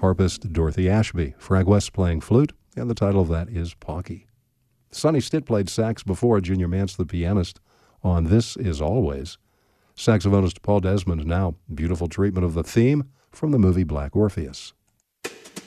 harpist Dorothy Ashby. Frank West playing flute, and the title of that is Pocky. Sonny Stitt played sax before, Junior Mance the pianist, on This Is Always. Saxophonist Paul Desmond now. Beautiful treatment of the theme from the movie Black Orpheus.